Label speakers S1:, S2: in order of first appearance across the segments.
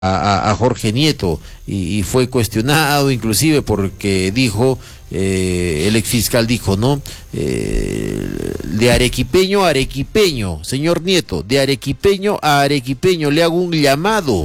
S1: a Jorge Nieto y fue cuestionado inclusive porque dijo, el exfiscal dijo, ¿no? De arequipeño a arequipeño, señor Nieto, de arequipeño a arequipeño, le hago un llamado,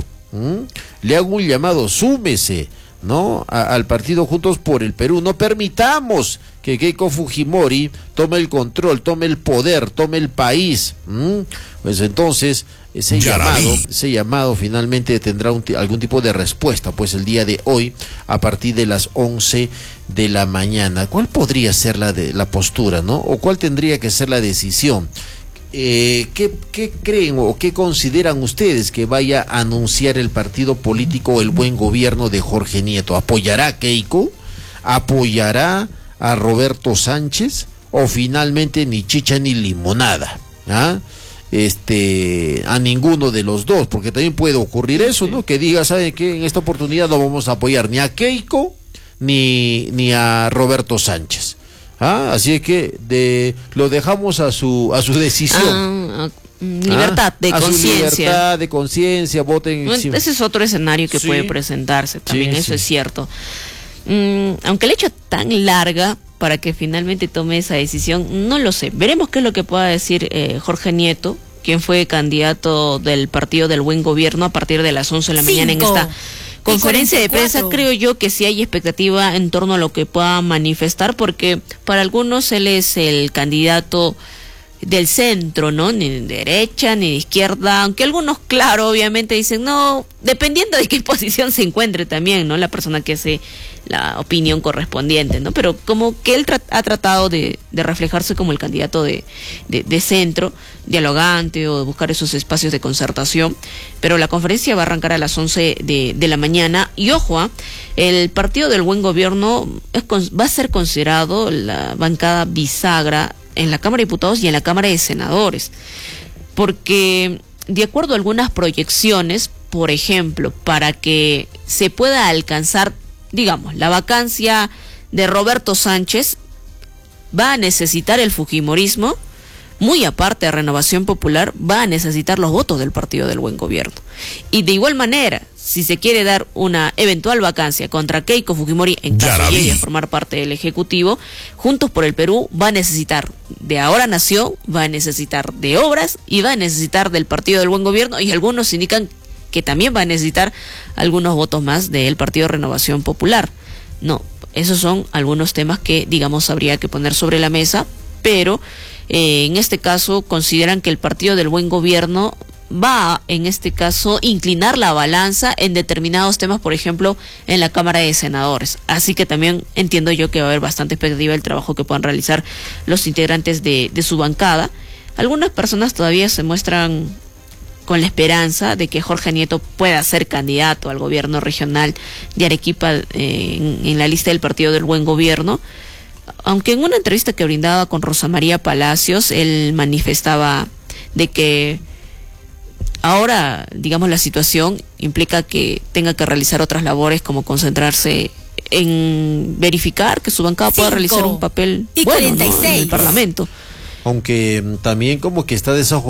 S1: súmese, ¿no? Al partido Juntos por el Perú. No permitamos que Keiko Fujimori tome el control, tome el poder, tome el país. Pues entonces ese llamado finalmente tendrá algún tipo de respuesta, pues el día de hoy a partir de las 11 de la mañana. ¿Cuál podría ser la postura, no? ¿O cuál tendría que ser la decisión? ¿Qué creen o qué consideran ustedes que vaya a anunciar el partido político El Buen Gobierno de Jorge Nieto? ¿Apoyará a Keiko? ¿Apoyará a Roberto Sánchez? ¿O finalmente ni chicha ni limonada? A ninguno de los dos, porque también puede ocurrir eso, ¿no? Que diga, ¿sabe qué? En esta oportunidad no vamos a apoyar ni a Keiko ni a Roberto Sánchez. Así es que lo dejamos a su decisión.
S2: Libertad de conciencia.
S1: Libertad de conciencia, voten.
S2: Ese es otro escenario que puede presentarse también, eso es cierto. Aunque el hecho tan larga para que finalmente tome esa decisión, no lo sé. Veremos qué es lo que pueda decir Jorge Nieto, quien fue candidato del Partido del Buen Gobierno a partir de las 11 de la mañana en esta conferencia de prensa. Creo yo que sí hay expectativa en torno a lo que pueda manifestar, porque para algunos él es el candidato del centro, ¿no? Ni de derecha ni de izquierda, aunque algunos, claro, obviamente dicen no, dependiendo de qué posición se encuentre también, ¿no? La persona que hace la opinión correspondiente, ¿no? Pero como que él ha tratado de reflejarse como el candidato de centro, dialogante, o de buscar esos espacios de concertación. Pero la conferencia va a arrancar a las 11 de la mañana, y ojo, el Partido del Buen Gobierno va a ser considerado la bancada bisagra en la Cámara de Diputados y en la Cámara de Senadores, porque de acuerdo a algunas proyecciones, por ejemplo, para que se pueda alcanzar, digamos, la vacancia de Roberto Sánchez, va a necesitar el fujimorismo, muy aparte de Renovación Popular, va a necesitar los votos del Partido del Buen Gobierno. Y de igual manera, si se quiere dar una eventual vacancia contra Keiko Fujimori en caso de ella formar parte del Ejecutivo, Juntos por el Perú va a necesitar de Ahora Nación, va a necesitar de Obras y va a necesitar del Partido del Buen Gobierno, y algunos indican que también va a necesitar algunos votos más del Partido Renovación Popular. No, esos son algunos temas que, digamos, habría que poner sobre la mesa, pero en este caso consideran que el Partido del Buen Gobierno va, en este caso, inclinar la balanza en determinados temas, por ejemplo, en la Cámara de Senadores. Así que también entiendo yo que va a haber bastante expectativa del trabajo que puedan realizar los integrantes de su bancada. Algunas personas todavía se muestran con la esperanza de que Jorge Nieto pueda ser candidato al gobierno regional de Arequipa en la lista del Partido del Buen Gobierno, aunque en una entrevista que brindaba con Rosa María Palacios, él manifestaba de que ahora, digamos, la situación implica que tenga que realizar otras labores, como concentrarse en verificar que su bancada pueda realizar un papel bueno, ¿no?, en el Parlamento.
S1: Aunque también como que está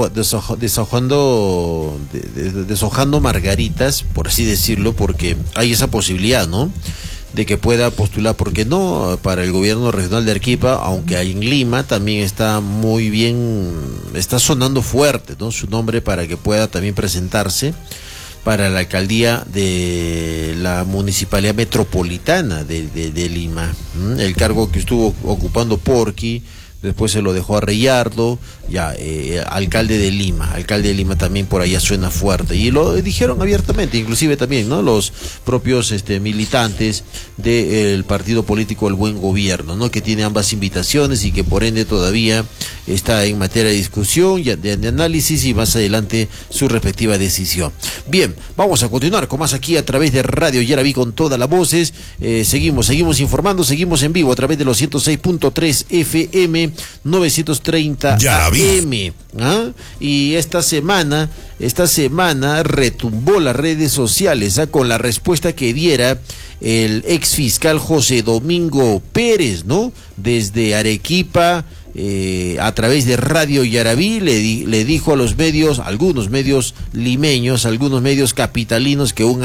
S1: deshojando margaritas, por así decirlo, porque hay esa posibilidad, ¿no?, de que pueda postular, porque no, para el gobierno regional de Arequipa, aunque en Lima también está muy bien, está sonando fuerte, ¿no?, su nombre para que pueda también presentarse para la alcaldía de la Municipalidad Metropolitana de Lima, el cargo que estuvo ocupando Porqui. Después se lo dejó a Reyardo, alcalde de Lima también por allá suena fuerte, y lo dijeron abiertamente, inclusive también, ¿no?, los propios militantes del partido político El Buen Gobierno, ¿no?, que tiene ambas invitaciones y que por ende todavía está en materia de discusión, de análisis, y más adelante su respectiva decisión. Bien, vamos a continuar con más aquí a través de Radio Yaraví con todas las voces. Seguimos informando, seguimos en vivo a través de los 106.3 FM, 930 AM. Y esta semana retumbó las redes sociales con la respuesta que diera el ex fiscal José Domingo Pérez, ¿no?, desde Arequipa, a través de Radio Yarabí le dijo a los medios, algunos medios limeños, algunos medios capitalinos, que un